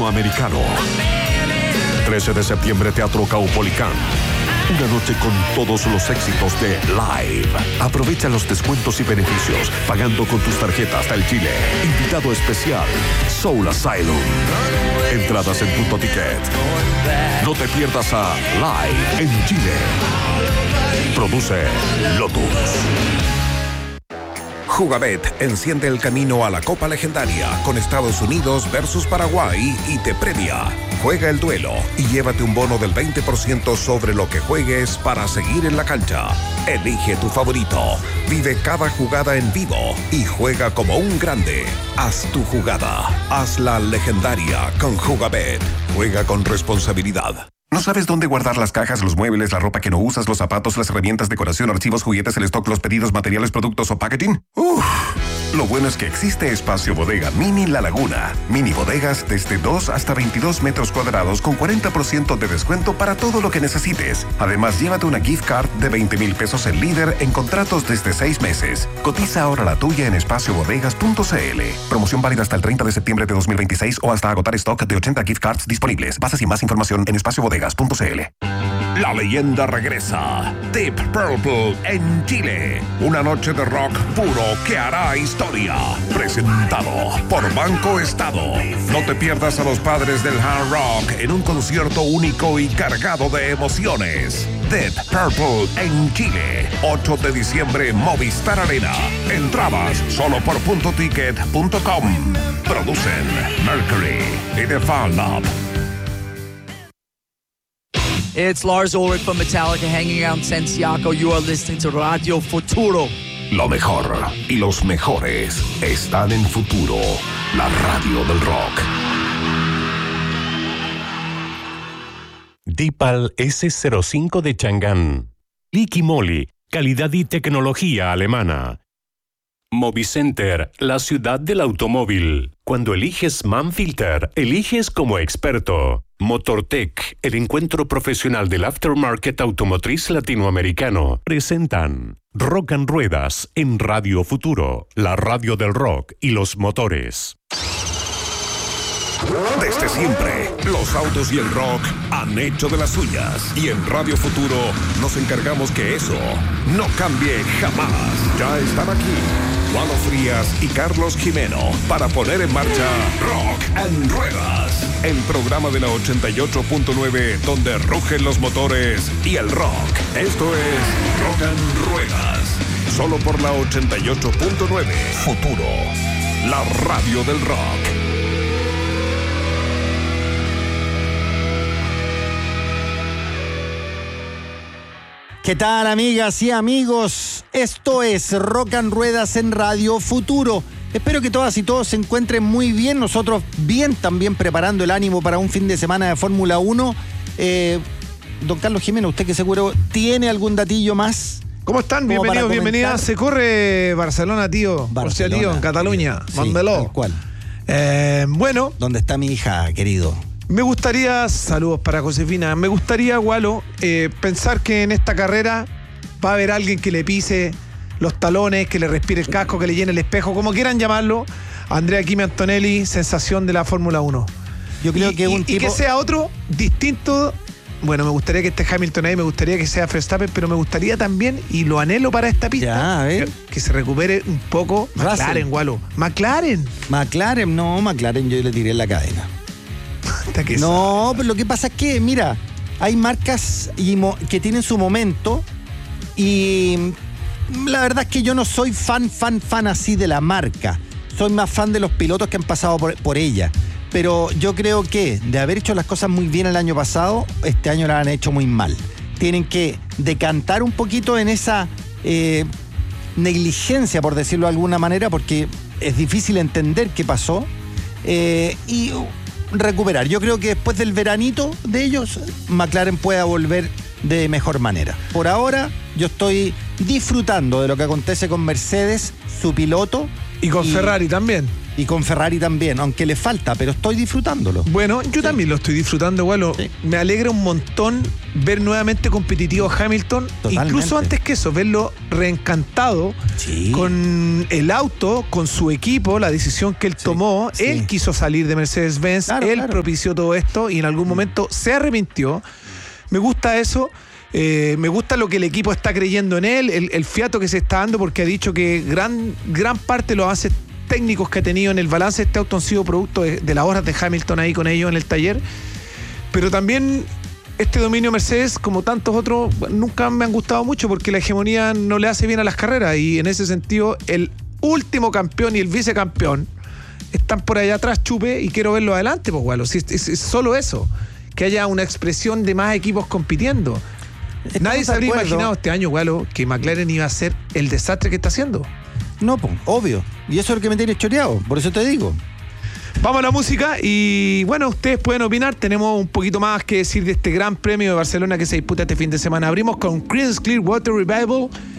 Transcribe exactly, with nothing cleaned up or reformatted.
latinoamericano. trece de septiembre, Teatro Caupolicán. Una noche con todos los éxitos de Live. Aprovecha los descuentos y beneficios pagando con tus tarjetas del Chile. Invitado especial, Soul Asylum. Entradas en Punto Ticket. No te pierdas a Live en Chile. Produce Lotus. Jugabet enciende el camino a la Copa Legendaria con Estados Unidos versus Paraguay y te premia. Juega el duelo y llévate un bono del veinte por ciento sobre lo que juegues para seguir en la cancha. Elige tu favorito, vive cada jugada en vivo y juega como un grande. Haz tu jugada, hazla legendaria con Jugabet. Juega con responsabilidad. ¿No sabes dónde guardar las cajas, los muebles, la ropa que no usas, los zapatos, las herramientas, decoración, archivos, juguetes, el stock, los pedidos, materiales, productos o packaging? Uff. Lo bueno es que existe Espacio Bodega Mini La Laguna. Mini bodegas desde dos hasta veintidós metros cuadrados con cuarenta por ciento de descuento para todo lo que necesites. Además, llévate una gift card de veinte mil pesos en Líder en contratos desde seis meses. Cotiza ahora la tuya en espacio bodegas punto c l. Promoción válida hasta el treinta de septiembre de dos mil veintiséis o hasta agotar stock de ochenta gift cards disponibles. Bases y más información en espacio bodegas punto c l. La leyenda regresa. Deep Purple en Chile. Una noche de rock puro que hará historia. Presentado por Banco Estado. No te pierdas a los padres del hard rock en un concierto único y cargado de emociones. Deep Purple en Chile. ocho de diciembre, Movistar Arena. Entradas solo por punto ticket punto com. Producen Mercury y The Fan Lab. It's Lars Ulrich from Metallica hanging out in Santiago. You are listening to Radio Futuro. Lo mejor y los mejores están en Futuro, la radio del rock. Dipal ese cero cinco de Chang'an. Liqui Moly, calidad y tecnología alemana. Movicenter, la ciudad del automóvil. Cuando eliges Manfilter, eliges como experto. Motortech, el encuentro profesional del aftermarket automotriz latinoamericano. Presentan Rock and Ruedas en Radio Futuro, la radio del rock y los motores. Desde siempre, los autos y el rock han hecho de las suyas. Y en Radio Futuro nos encargamos que eso no cambie jamás. Ya están aquí Juano Frías y Carlos Jimeno para poner en marcha Rock and Ruedas, el programa de la ochenta y ocho punto nueve donde rugen los motores y el rock. Esto es Rock and Ruedas, solo por la ochenta y ocho punto nueve. Futuro, la radio del rock. ¿Qué tal, amigas y amigos? Esto es Rock and Ruedas en Radio Futuro. Espero que todas y todos se encuentren muy bien. Nosotros bien también preparando el ánimo para un fin de semana de Fórmula uno. Eh, don Carlos Jimeno, usted que seguro tiene algún datillo más. ¿Cómo están? Bienvenidos, bienvenidas. Se corre Barcelona, tío. Barcelona, o sea, tío, en Cataluña. Sí, Mándelo. tal cual. Eh, bueno. ¿Dónde está mi hija, querido? Me gustaría, saludos para Josefina, me gustaría, Gualo, eh, pensar que en esta carrera va a haber alguien que le pise los talones, que le respire el casco, que le llene el espejo, como quieran llamarlo. Andrea Kimi Antonelli, sensación de la Fórmula uno. Yo creo y, que y, un y tipo... que sea otro distinto. Bueno, me gustaría que esté Hamilton ahí, me gustaría que sea Verstappen, pero me gustaría también, y lo anhelo para esta pista, ya, ¿eh? que, que se recupere un poco Russell. McLaren, Gualo. McLaren. McLaren, no, McLaren yo le tiré en la cadena. No, pero lo que pasa es que, mira, hay marcas y mo- que tienen su momento y la verdad es que yo no soy fan, fan, fan así de la marca. Soy más fan de los pilotos que han pasado por, por ella. Pero yo creo que de haber hecho las cosas muy bien el año pasado, este año las han hecho muy mal. Tienen que decantar un poquito en esa eh, negligencia, por decirlo de alguna manera, porque es difícil entender qué pasó. Eh, y... recuperar. Yo creo que después del veranito de ellos, McLaren pueda volver de mejor manera. Por ahora, yo estoy disfrutando de lo que acontece con Mercedes, su piloto. Y con y, Ferrari también. Y con Ferrari también, aunque le falta, pero estoy disfrutándolo. Bueno, yo sí. también lo estoy disfrutando, Gualo. Sí. Me alegra un montón ver nuevamente competitivo a Hamilton. Totalmente. Incluso antes que eso, verlo reencantado Sí. con el auto, con su equipo, la decisión que él Sí, tomó. sí. Él quiso salir de Mercedes-Benz, Claro, él claro. propició todo esto y en algún momento se arrepintió. Me gusta eso. Eh, me gusta lo que el equipo está creyendo en él, el, el fiato que se está dando, porque ha dicho que gran, gran parte de los avances técnicos que ha tenido en el balance de este auto han sido producto de, de las horas de Hamilton ahí con ellos en el taller. Pero también este dominio Mercedes, como tantos otros, nunca me han gustado mucho porque la hegemonía no le hace bien a las carreras, y en ese sentido el último campeón y el vicecampeón están por allá atrás, chupe, y quiero verlo adelante, pues, Gualo. Si es, es- es solo eso, que haya una expresión de más equipos compitiendo. Estamos Nadie se de habría acuerdo. imaginado este año, Gualo, que McLaren iba a ser el desastre que está haciendo. No, pues, obvio. Y eso es lo que me tiene choreado, por eso te digo. Vamos a la música y bueno, ustedes pueden opinar. Tenemos un poquito más que decir de este gran premio de Barcelona que se disputa este fin de semana. Abrimos con Creedence Clearwater Revival